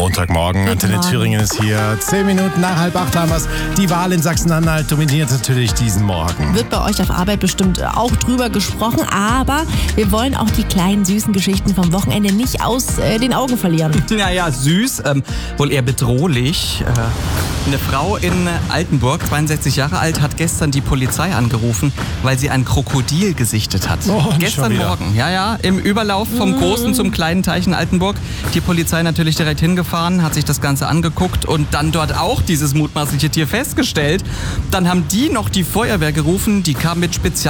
Montagmorgen. Antenne Thüringen ist hier. 10 Minuten nach 7:30 haben wir's. Die Wahl in Sachsen-Anhalt dominiert natürlich diesen Morgen. Wird bei euch auf Arbeit bestimmt auch drüber gesprochen, aber wir wollen auch die kleinen süßen Geschichten vom Wochenende nicht aus den Augen verlieren. Naja, süß, wohl eher bedrohlich. Eine Frau in Altenburg, 62 Jahre alt, hat gestern die Polizei angerufen, weil sie ein Krokodil gesichtet hat. Gestern Morgen, im Überlauf vom großen zum kleinen Teich in Altenburg. Die Polizei natürlich direkt hingefahren, hat sich das Ganze angeguckt und dann dort auch dieses mutmaßliche Tier festgestellt. Dann haben die noch die Feuerwehr gerufen, die kam mit